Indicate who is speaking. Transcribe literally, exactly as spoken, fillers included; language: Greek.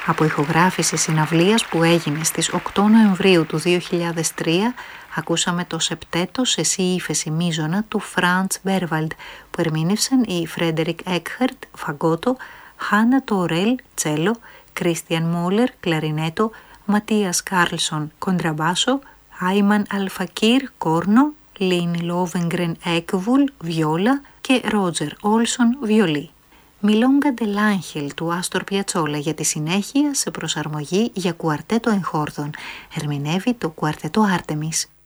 Speaker 1: Από ηχογράφηση συναυλίας που έγινε στις οκτώ Νοεμβρίου του δύο χιλιάδες τρία, ακούσαμε το σεπτέτο σε σι ύφεση μείζωνα του Φραντς Μπέρβαλντ, που ερμήνευσαν οι Φρέντερικ Έκχαρτ, φαγκότο, Χάνα Τορέλ, τσέλο, Κρίστιαν Μόλερ, κλαρινέτο, Ματίας Κάρλσον, κοντραμπάσο, Άιμαν Αλφακίρ, κόρνο, Λίνι Λόβενγκρεν Έκβουλ, βιόλα και Ρότζερ Όλσον, βιολί. Μιλόγκα ντελ Άγχελ του Άστορ Πιατσόλα για τη συνέχεια σε προσαρμογή για κουαρτέτο εγχόρδων. Ερμηνεύει το κουαρτέτο Άρτεμις.